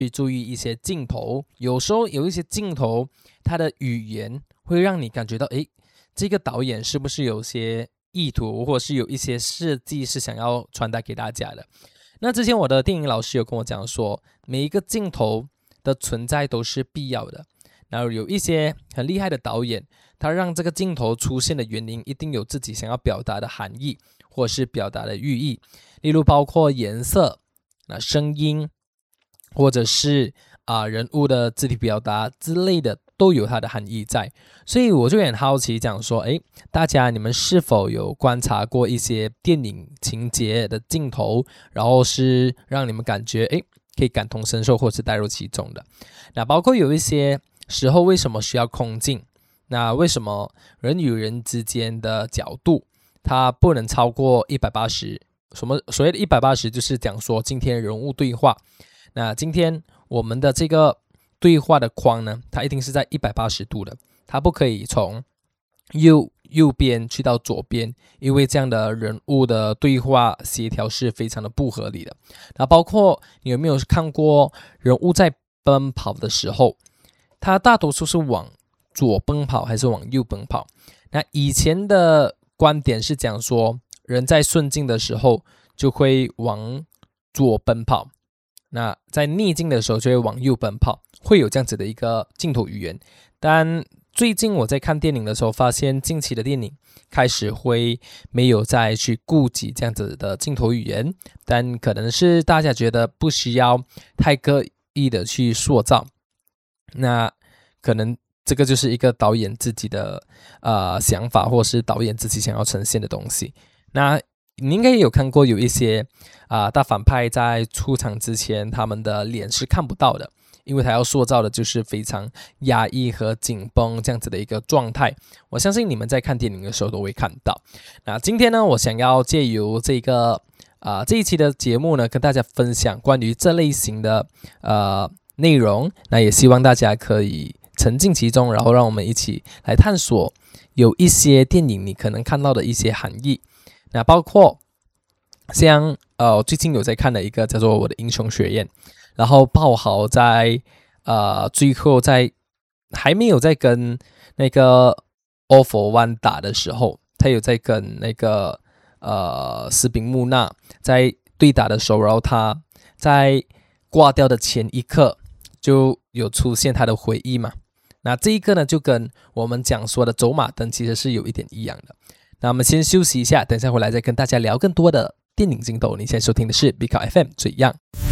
去注意一些镜头，有时候有一些镜头，它的语言会让你感觉到，诶，这个导演是不是有些意图，或者是有一些设计是想要传达给大家的。那之前我的电影老师有跟我讲说，每一个镜头的存在都是必要的。然后有一些很厉害的导演，他让这个镜头出现的原因，一定有自己想要表达的含义，或是表达的寓意。例如包括颜色、声音，或者是人物的肢体表达之类的，都有它的含义在。所以我就很好奇讲说，诶，大家你们是否有观察过一些电影情节的镜头，然后是让你们感觉诶可以感同身受或是带入其中的。那包括有一些时候为什么需要空镜，那为什么人与人之间的角度它不能超过180，所谓的180就是讲说今天人物对话，那今天我们的这个对话的框呢，它一定是在180度的，它不可以从右边去到左边，因为这样的人物的对话协调是非常的不合理的。那包括你有没有看过人物在奔跑的时候，他大多数是往左奔跑还是往右奔跑？那以前的观点是讲说，人在顺境的时候就会往左奔跑，那在逆境的时候就会往右奔跑，会有这样子的一个镜头语言。但最近我在看电影的时候，发现近期的电影开始会没有再去顾及这样子的镜头语言，但可能是大家觉得不需要太刻意的去塑造，那可能这个就是一个导演自己的想法，或是导演自己想要呈现的东西。那你应该也有看过有一些大反派在出场之前，他们的脸是看不到的，因为他要塑造的就是非常压抑和紧绷这样子的一个状态。我相信你们在看电影的时候都会看到。那今天呢，我想要借由这一期的节目呢，跟大家分享关于这类型的内容。那也希望大家可以沉浸其中，然后让我们一起来探索有一些电影你可能看到的一些含义。那包括像最近有在看的一个叫做《我的英雄学院》，然后爆豪在最后在还没有在跟那个 All for One 打的时候，他有在跟那个斯宾穆纳在对打的时候，然后他在挂掉的前一刻就有出现他的回忆嘛。那这一个呢，就跟我们讲说的走马灯其实是有一点一样的。那我们先休息一下，等一下回来再跟大家聊更多的电影镜头。你现在收听的是 Big FM 最样。